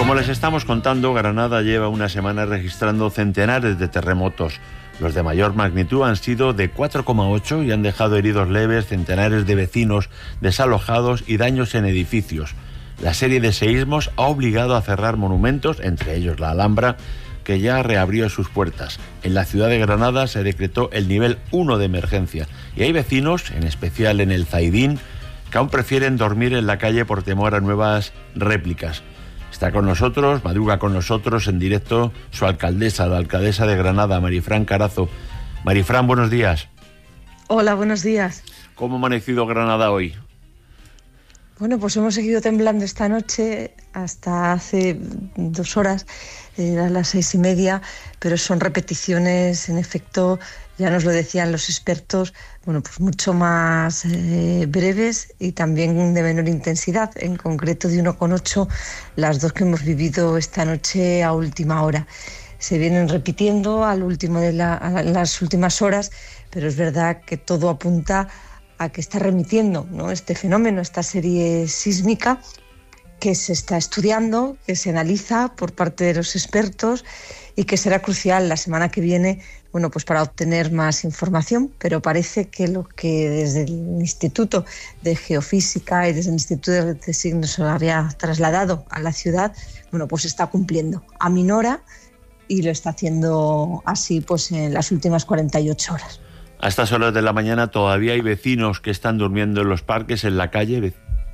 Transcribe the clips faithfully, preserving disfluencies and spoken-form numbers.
Como les estamos contando, Granada lleva una semana registrando centenares de terremotos. Los de mayor magnitud han sido de cuatro coma ocho y han dejado heridos leves, centenares de vecinos desalojados y daños en edificios. La serie de seísmos ha obligado a cerrar monumentos, entre ellos la Alhambra, que ya reabrió sus puertas. En la ciudad de Granada se decretó el nivel uno de emergencia y hay vecinos, en especial en el Zaidín, que aún prefieren dormir en la calle por temor a nuevas réplicas. Está con nosotros, madruga con nosotros en directo su alcaldesa, la alcaldesa de Granada, Marifran Carazo. Marifran, buenos días. Hola, buenos días. ¿Cómo ha amanecido Granada hoy? Bueno, pues hemos seguido temblando esta noche hasta hace dos horas, eran las seis y media, pero son repeticiones, en efecto, ya nos lo decían los expertos, bueno, pues mucho más eh, breves y también de menor intensidad, en concreto de uno coma ocho, las dos que hemos vivido esta noche a última hora. Se vienen repitiendo al último de la, a las últimas horas, pero es verdad que todo apunta a que está remitiendo, ¿no?, este fenómeno, esta serie sísmica que se está estudiando, que se analiza por parte de los expertos y que será crucial la semana que viene, bueno, pues para obtener más información, pero parece que lo que desde el Instituto de Geofísica y desde el Instituto de Signos se había trasladado a la ciudad, bueno, pues está cumpliendo, aminora y lo está haciendo así pues en las últimas cuarenta y ocho horas. A estas horas de la mañana todavía hay vecinos que están durmiendo en los parques, en la calle.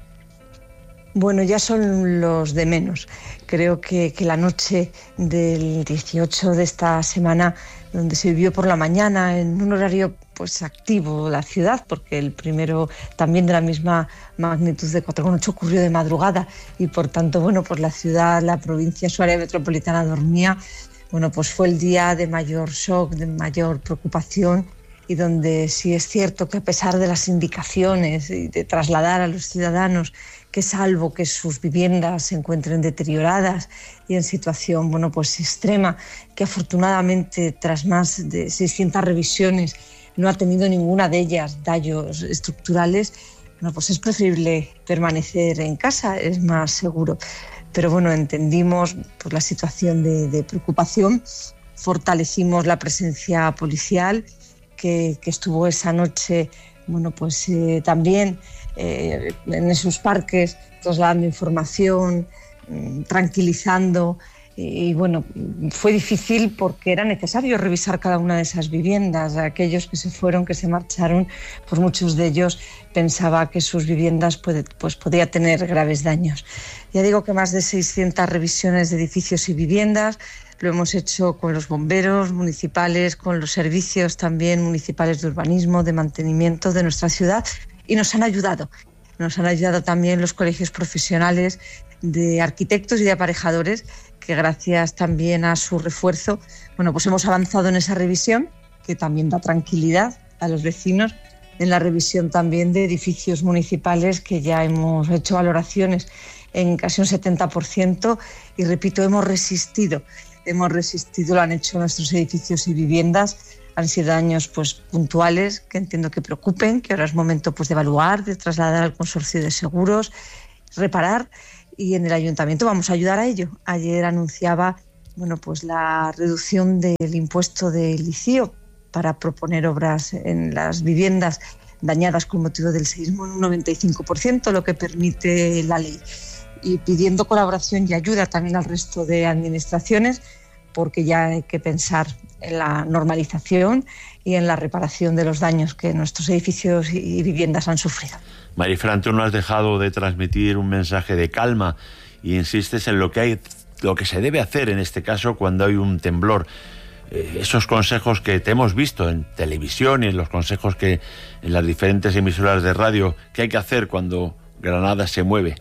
Bueno, ya son los de menos. Creo que, que la noche del dieciocho de esta semana, donde se vivió por la mañana en un horario pues activo la ciudad, porque el primero también de la misma magnitud de cuatro coma ocho ocurrió de madrugada y por tanto, bueno, pues la ciudad, la provincia, su área metropolitana dormía. Bueno, pues fue el día de mayor shock, de mayor preocupación, y donde sí es cierto que a pesar de las indicaciones y de trasladar a los ciudadanos que salvo que sus viviendas se encuentren deterioradas y en situación, bueno, pues extrema, que afortunadamente tras más de seiscientas revisiones no ha tenido ninguna de ellas daños estructurales, bueno, pues es preferible permanecer en casa, es más seguro. Pero bueno, entendimos pues, la situación de, de preocupación, fortalecimos la presencia policial, Que, que estuvo esa noche, bueno, pues eh, también eh, en esos parques trasladando información, eh, tranquilizando y, y bueno, fue difícil porque era necesario revisar cada una de esas viviendas. Aquellos que se fueron, que se marcharon, pues muchos de ellos pensaba que sus viviendas puede, pues podía tener graves daños. Ya digo que más de seiscientas revisiones de edificios y viviendas. Lo hemos hecho con los bomberos municipales, con los servicios también municipales de urbanismo, de mantenimiento de nuestra ciudad y nos han ayudado. Nos han ayudado también los colegios profesionales de arquitectos y de aparejadores que gracias también a su refuerzo, bueno, pues hemos avanzado en esa revisión que también da tranquilidad a los vecinos, en la revisión también de edificios municipales que ya hemos hecho valoraciones en casi un setenta por ciento y repito, hemos resistido. Hemos resistido, lo han hecho nuestros edificios y viviendas. Han sido daños pues, puntuales que entiendo que preocupen, que ahora es momento pues, de evaluar, de trasladar al consorcio de seguros, reparar y en el ayuntamiento vamos a ayudar a ello. Ayer anunciaba bueno, pues, la reducción del impuesto del I C I O para proponer obras en las viviendas dañadas con motivo del seísmo en un noventa y cinco por ciento, lo que permite la ley. Y pidiendo colaboración y ayuda también al resto de administraciones, porque ya hay que pensar en la normalización y en la reparación de los daños que nuestros edificios y viviendas han sufrido. Marifran, tú no has dejado de transmitir un mensaje de calma y insistes en lo que hay, lo que se debe hacer en este caso cuando hay un temblor. Eh, esos consejos que te hemos visto en televisión y en los consejos que en las diferentes emisoras de radio, ¿qué hay que hacer cuando Granada se mueve?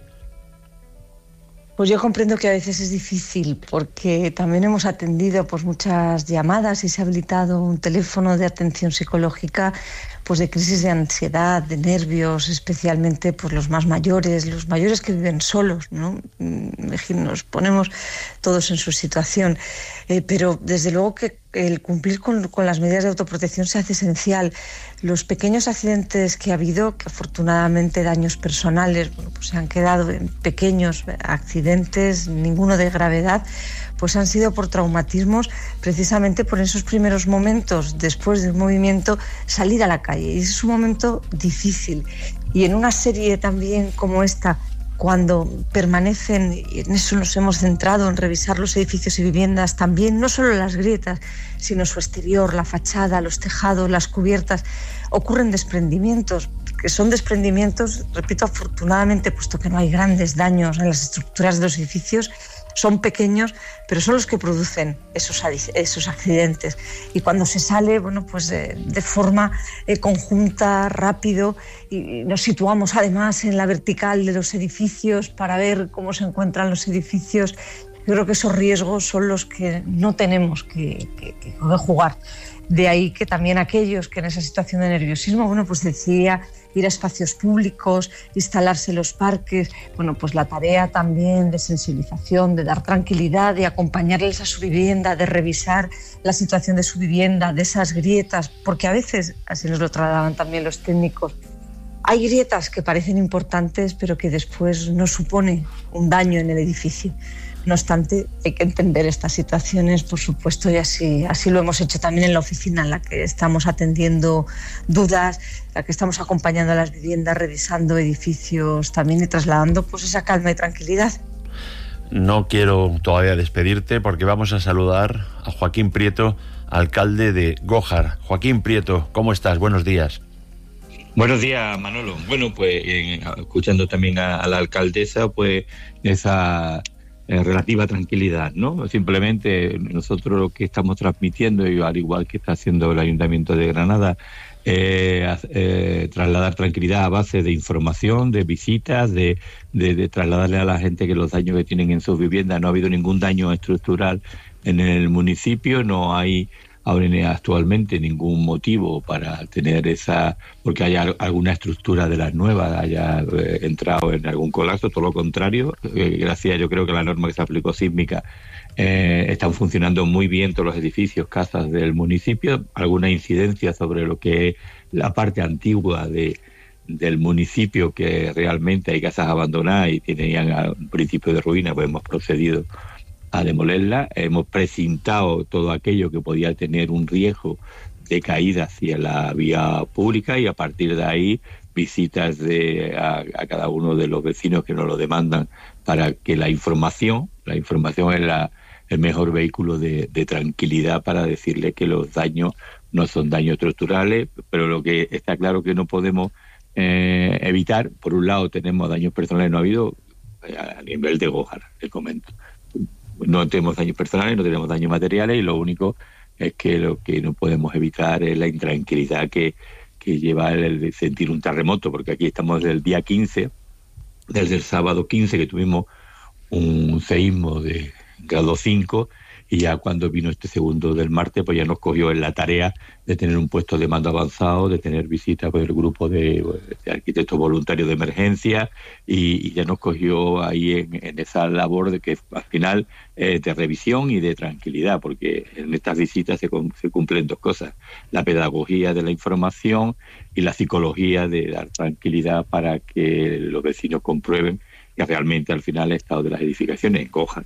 Pues yo comprendo que a veces es difícil porque también hemos atendido pues, muchas llamadas y se ha habilitado un teléfono de atención psicológica pues, de crisis de ansiedad, de nervios, especialmente pues, los más mayores, los mayores que viven solos, ¿no? Nos ponemos todos en su situación, eh, pero desde luego que el cumplir con, con las medidas de autoprotección se hace esencial. Los pequeños accidentes que ha habido, que afortunadamente daños personales, bueno, pues se han quedado en pequeños accidentes, ninguno de gravedad, pues han sido por traumatismos, precisamente por esos primeros momentos después del movimiento, salir a la calle. Y es un momento difícil. Y en una serie también como esta, cuando permanecen, y en eso nos hemos centrado, en revisar los edificios y viviendas, también no solo las grietas, sino su exterior, la fachada, los tejados, las cubiertas, ocurren desprendimientos, que son desprendimientos, repito, afortunadamente, puesto que no hay grandes daños en las estructuras de los edificios, son pequeños, pero son los que producen esos, esos accidentes. Y cuando se sale, bueno, pues eh, de forma eh, conjunta, rápido, y nos situamos además en la vertical de los edificios para ver cómo se encuentran los edificios, yo creo que esos riesgos son los que no tenemos que, que, que jugar. De ahí que también aquellos que en esa situación de nerviosismo, bueno, pues decía ir a espacios públicos, instalarse en los parques, bueno, pues la tarea también de sensibilización, de dar tranquilidad, de acompañarles a su vivienda, de revisar la situación de su vivienda, de esas grietas, porque a veces, así nos lo trataban también los técnicos, hay grietas que parecen importantes, pero que después no supone un daño en el edificio. No obstante, hay que entender estas situaciones, por supuesto, y así, así lo hemos hecho también en la oficina, en la que estamos atendiendo dudas, en la que estamos acompañando a las viviendas, revisando edificios también y trasladando pues esa calma y tranquilidad. No quiero todavía despedirte porque vamos a saludar a Joaquín Prieto, alcalde de Gójar. Joaquín Prieto, ¿cómo estás? Buenos días. Buenos días, Manolo. Bueno, pues eh, escuchando también a, a la alcaldesa, pues esa eh, relativa tranquilidad, ¿no? Simplemente nosotros lo que estamos transmitiendo, y al igual que está haciendo el Ayuntamiento de Granada, eh, eh, trasladar tranquilidad a base de información, de visitas, de, de, de trasladarle a la gente que los daños que tienen en sus viviendas, no ha habido ningún daño estructural en el municipio, no hay ahora actualmente ningún motivo para tener esa, porque haya alguna estructura de las nuevas haya eh, entrado en algún colapso, todo lo contrario, eh, gracias yo creo que la norma que se aplicó sísmica eh, están funcionando muy bien todos los edificios, casas del municipio, alguna incidencia sobre lo que es la parte antigua de del municipio, que realmente hay casas abandonadas y tenían un principio de ruina, pues hemos procedido a demolerla, hemos precintado todo aquello que podía tener un riesgo de caída hacia la vía pública, y a partir de ahí visitas de, a, a cada uno de los vecinos que nos lo demandan, para que la información, la información es la, el mejor vehículo de, de tranquilidad para decirle que los daños no son daños estructurales, pero lo que está claro que no podemos eh, evitar, por un lado tenemos daños personales, no ha habido a nivel de Gójar, te comento. No tenemos daños personales, no tenemos daños materiales, y lo único es que lo que no podemos evitar es la intranquilidad que, que lleva el de sentir un terremoto, porque aquí estamos desde el día quince, desde el sábado quince, que tuvimos un seísmo de grado cinco, y ya cuando vino este segundo del martes, pues ya nos cogió en la tarea de tener un puesto de mando avanzado, de tener visitas por el grupo de, de arquitectos voluntarios de emergencia, y, y ya nos cogió ahí en, en esa labor de que al final eh, de revisión y de tranquilidad, porque en estas visitas se, se cumplen dos cosas: la pedagogía de la información y la psicología de dar tranquilidad para que los vecinos comprueben que realmente al final el estado de las edificaciones cojan.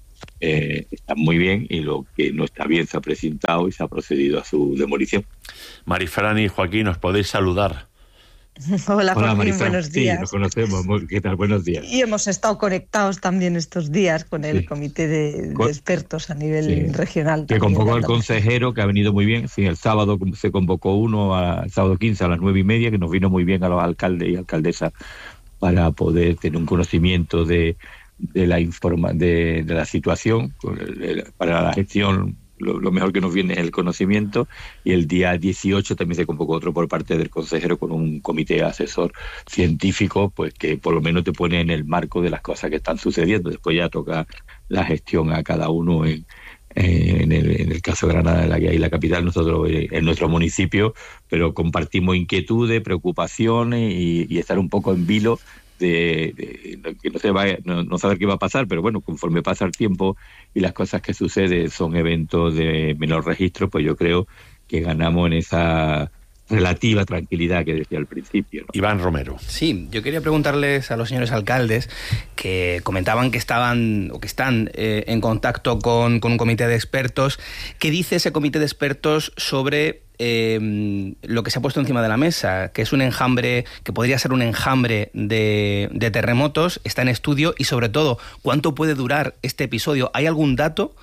Eh, está muy bien, y lo que no está bien se ha precintado y se ha procedido a su demolición. Marifran y Joaquín, os podéis saludar. Hola, Joaquín, Marifran, buenos días. Sí, nos conocemos. ¿Qué tal? Buenos días. Y hemos estado conectados también estos días con el sí. comité de, de expertos a nivel sí. regional. Que convocó al consejero, que ha venido muy bien. Sí, el sábado se convocó uno, a, el sábado quince a las nueve y media, que nos vino muy bien a los alcaldes y alcaldesas para poder tener un conocimiento de de la informa de, de la situación. Para la gestión lo, lo mejor que nos viene es el conocimiento, y el día dieciocho también se convocó otro por parte del consejero con un comité asesor científico, pues que por lo menos te pone en el marco de las cosas que están sucediendo. Después ya toca la gestión a cada uno en En el, en el caso de Granada, la que hay la capital, nosotros en nuestro municipio, pero compartimos inquietudes, preocupaciones y, y estar un poco en vilo de, de que no se vaya, no, no saber qué va a pasar, pero bueno, conforme pasa el tiempo y las cosas que suceden son eventos de menor registro, pues yo creo que ganamos en esa relativa tranquilidad que decía al principio, ¿no? Iván Romero. Sí, yo quería preguntarles a los señores alcaldes que comentaban que estaban o que están eh, en contacto con, con un comité de expertos. ¿Qué dice ese comité de expertos sobre eh, lo que se ha puesto encima de la mesa? Que es un enjambre, que podría ser un enjambre de, de terremotos, está en estudio, y sobre todo, ¿cuánto puede durar este episodio? ¿Hay algún dato?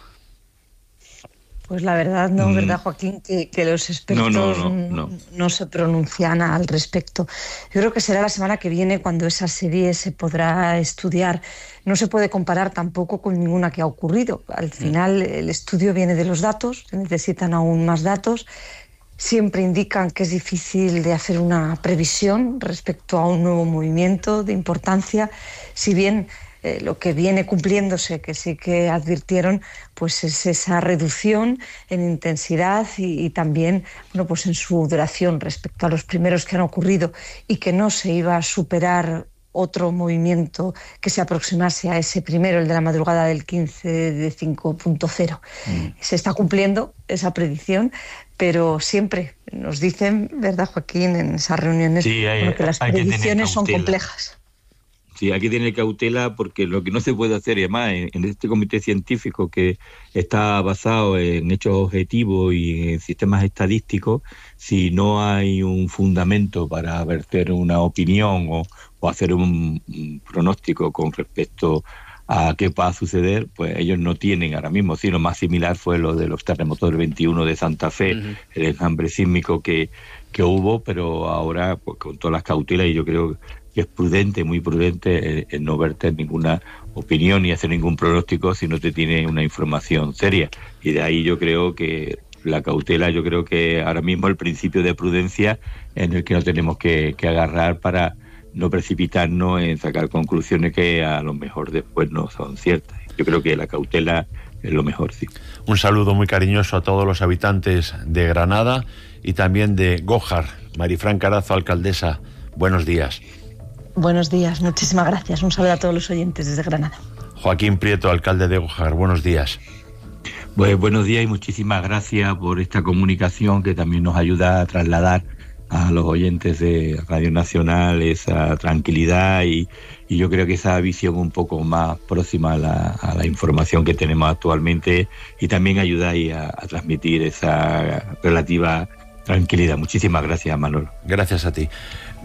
Pues la verdad no, Mm. ¿verdad, Joaquín? Que, que los expertos No, no, no, no. no se pronuncian al respecto. Yo creo que será la semana que viene cuando esa serie se podrá estudiar. No se puede comparar tampoco con ninguna que ha ocurrido. Al final el estudio viene de los datos, se necesitan aún más datos. Siempre indican que es difícil de hacer una previsión respecto a un nuevo movimiento de importancia, si bien Eh, lo que viene cumpliéndose, que sí que advirtieron, pues es esa reducción en intensidad y, y también, bueno, pues en su duración respecto a los primeros que han ocurrido, y que no se iba a superar otro movimiento que se aproximase a ese primero, el de la madrugada del quince de cinco punto cero. Mm. Se está cumpliendo esa predicción, pero siempre nos dicen, ¿verdad, Joaquín?, en esas reuniones, sí, hay, bueno, que las hay predicciones que son complejas. Sí, hay que tener cautela, porque lo que no se puede hacer, y además en, en este comité científico que está basado en hechos objetivos y en sistemas estadísticos, si no hay un fundamento para verter una opinión o, o hacer un, un pronóstico con respecto a qué va a suceder, pues ellos no tienen ahora mismo. Sí, lo más similar fue lo de los terremotos del veintiuno de Santa Fe, uh-huh. el enjambre sísmico que, que hubo, pero ahora pues con todas las cautelas, y yo creo que es prudente, muy prudente, en no verter ninguna opinión ni hacer ningún pronóstico si no te tiene una información seria. Y de ahí yo creo que la cautela, yo creo que ahora mismo el principio de prudencia en el que nos tenemos que, que agarrar para no precipitarnos en sacar conclusiones que a lo mejor después no son ciertas. Yo creo que la cautela es lo mejor, sí. Un saludo muy cariñoso a todos los habitantes de Granada y también de Gójar. Marifran Carazo, alcaldesa, buenos días. Buenos días, muchísimas gracias. Un saludo a todos los oyentes desde Granada. Joaquín Prieto, alcalde de Gójar, buenos días. Pues buenos días y muchísimas gracias por esta comunicación que también nos ayuda a trasladar a los oyentes de Radio Nacional esa tranquilidad y, y yo creo que esa visión un poco más próxima a la, a la información que tenemos actualmente, y también ayudáis a, a transmitir esa relativa tranquilidad. Muchísimas gracias, Manolo. Gracias a ti.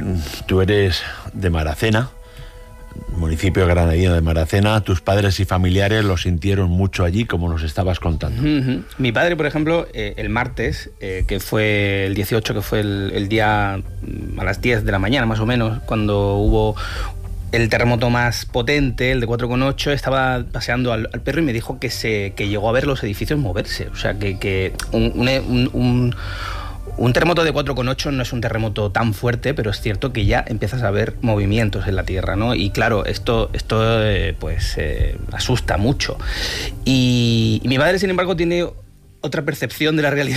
Tú eres de Maracena, municipio granadino de Maracena. Tus padres y familiares lo sintieron mucho allí, como nos estabas contando. Uh-huh. Mi padre, por ejemplo, eh, el martes, eh, que fue el dieciocho, que fue el, el día a las diez de la mañana más o menos, cuando hubo el terremoto más potente, el de cuatro coma ocho, estaba paseando al, al perro y me dijo que se que llegó a ver los edificios moverse. O sea, que, que un, un, un Un terremoto de cuatro coma ocho no es un terremoto tan fuerte, pero es cierto que ya empiezas a ver movimientos en la Tierra, ¿no? Y claro, esto, esto eh, pues eh, asusta mucho. Y, y mi madre, sin embargo, tiene otra percepción de la realidad.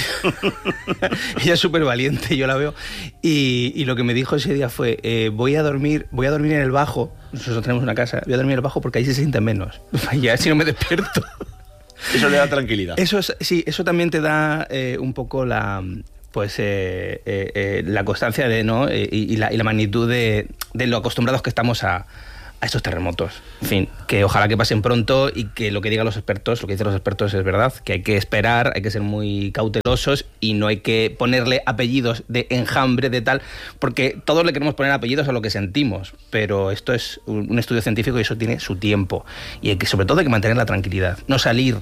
Ella es súper valiente, yo la veo. Y, y lo que me dijo ese día fue, eh, voy a dormir, voy a dormir en el bajo. Nosotros tenemos una casa, voy a dormir en el bajo porque ahí se siente menos. Ya si no me despierto. Eso le da tranquilidad. Eso es, sí, eso también te da eh, un poco la... pues eh, eh, eh, la constancia de no eh, y, y, la, y la magnitud de, de lo acostumbrados que estamos a, a estos terremotos. En fin, que ojalá que pasen pronto y que lo que digan los expertos, lo que dicen los expertos es verdad, que hay que esperar, hay que ser muy cautelosos y no hay que ponerle apellidos de enjambre, de tal, porque todos le queremos poner apellidos a lo que sentimos, pero esto es un, un estudio científico y eso tiene su tiempo. Y hay que, sobre todo hay que mantener la tranquilidad, no salir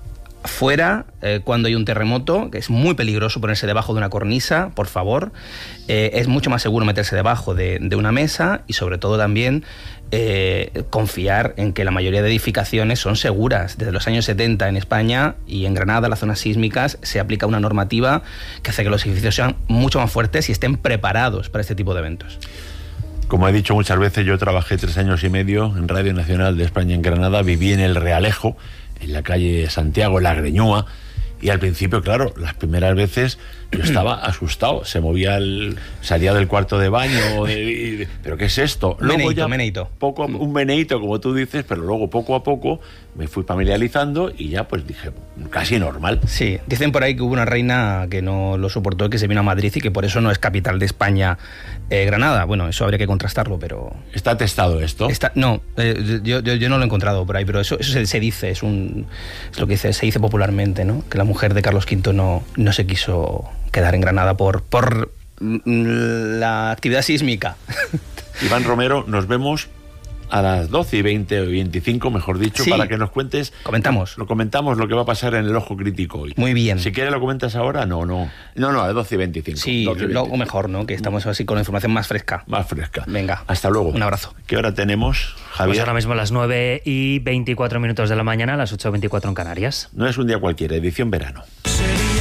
fuera eh, cuando hay un terremoto, que es muy peligroso ponerse debajo de una cornisa, por favor. Eh, es mucho más seguro meterse debajo de, de una mesa y sobre todo también eh, confiar en que la mayoría de edificaciones son seguras. Desde los años setenta en España y en Granada, las zonas sísmicas, se aplica una normativa que hace que los edificios sean mucho más fuertes y estén preparados para este tipo de eventos. Como he dicho muchas veces, yo trabajé tres años y medio en Radio Nacional de España en Granada, viví en El Realejo, en la calle Santiago, en La Greñúa, Y al principio, claro, las primeras veces yo estaba asustado, se movía el, salía del cuarto de baño, de, de, pero ¿qué es esto? Luego meneito, ya meneito. Poco, un meneito, como tú dices, pero luego poco a poco me fui familiarizando y ya pues dije, casi normal. Sí, dicen por ahí que hubo una reina que no lo soportó, que se vino a Madrid y que por eso no es capital de España eh, Granada. Bueno, eso habría que contrastarlo, pero... ¿Está testado esto? Está, no, eh, yo, yo, yo no lo he encontrado por ahí, pero eso, eso se, se dice, es un es lo que dice, se dice popularmente, ¿no? Que la mujer de Carlos quinto no, no se quiso quedar en Granada por, por la actividad sísmica. Iván Romero, nos vemos a las doce y veinte o veinticinco, mejor dicho, sí, para que nos cuentes. Comentamos. Lo comentamos lo que va a pasar en el Ojo Crítico hoy. Muy bien. Si quieres lo comentas ahora, no, no. No, no, a las doce y veinticinco. Sí, luego mejor, ¿no? Que estamos así con la información más fresca. Más fresca. Venga. Hasta luego. Un abrazo. ¿Qué hora tenemos, Javier? Pues ahora mismo a las nueve y veinticuatro minutos de la mañana, a las ocho y veinticuatro en Canarias. No es un día cualquiera, edición verano. Sería